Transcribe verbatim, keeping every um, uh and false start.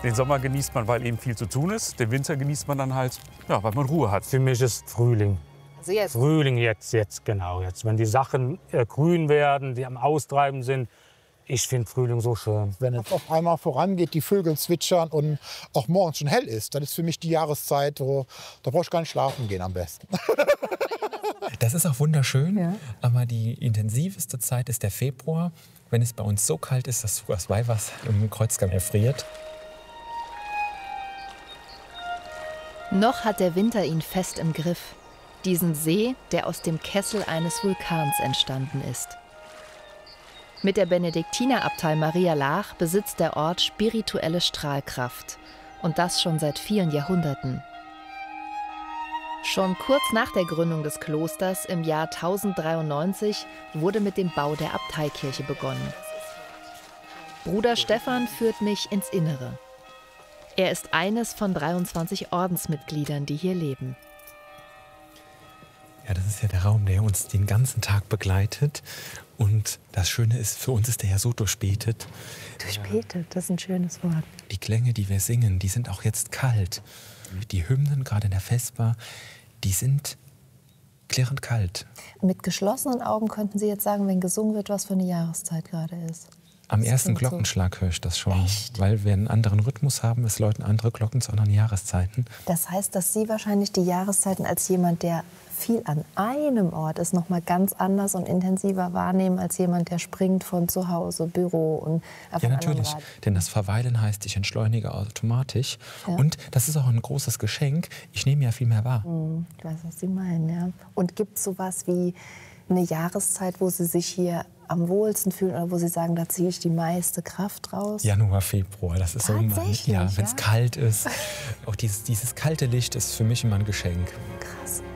Den Sommer genießt man, weil eben viel zu tun ist. Den Winter genießt man dann halt, ja, weil man Ruhe hat. Für mich ist Frühling. Also jetzt? Frühling jetzt, jetzt genau. Jetzt, wenn die Sachen äh, grün werden, die am Austreiben sind. Ich finde Frühling so schön. Wenn es auf einmal vorangeht, die Vögel zwitschern und auch morgens schon hell ist, dann ist für mich die Jahreszeit, wo, da brauche ich gar nicht schlafen gehen am besten. Das ist auch wunderschön, Ja. aber die intensivste Zeit ist der Februar, wenn es bei uns so kalt ist, dass sogar das Weihwasser im Kreuzgang erfriert. Noch hat der Winter ihn fest im Griff. Diesen See, der aus dem Kessel eines Vulkans entstanden ist. Mit der Benediktinerabtei Maria Laach besitzt der Ort spirituelle Strahlkraft. Und das schon seit vielen Jahrhunderten. Schon kurz nach der Gründung des Klosters im Jahr tausenddreiundneunzig wurde mit dem Bau der Abteikirche begonnen. Bruder Stephan führt mich ins Innere. Er ist eines von dreiundzwanzig Ordensmitgliedern, die hier leben. Ja, das ist ja der Raum, der uns den ganzen Tag begleitet. Und das Schöne ist, für uns ist der ja so durchbetet. Durchbetet, das ist ein schönes Wort. Die Klänge, die wir singen, die sind auch jetzt kalt. Die Hymnen, gerade in der Vesper, die sind klirrend kalt. Mit geschlossenen Augen könnten Sie jetzt sagen, wenn gesungen wird, was für eine Jahreszeit gerade ist. Am Das ersten klingt so. Glockenschlag höre ich das schon, Echt? weil wir einen anderen Rhythmus haben. Es läuten andere Glocken zu anderen Jahreszeiten. Das heißt, dass Sie wahrscheinlich die Jahreszeiten als jemand, der viel an einem Ort ist, noch mal ganz anders und intensiver wahrnehmen als jemand, der springt von zu Hause, Büro und auf Ja, einen anderen natürlich. Ort. Denn das Verweilen heißt, ich entschleunige automatisch. Ja. Und das ist auch ein großes Geschenk. Ich nehme ja viel mehr wahr. Hm, ich weiß, was Sie meinen, ja. Und gibt es sowas wie eine Jahreszeit, wo Sie sich hier am wohlsten fühlen oder wo Sie sagen, da ziehe ich die meiste Kraft raus? Januar, Februar, das ist so immer, Tatsächlich, ja, wenn es ja? kalt ist. Auch dieses, dieses kalte Licht ist für mich immer ein Geschenk. Krass.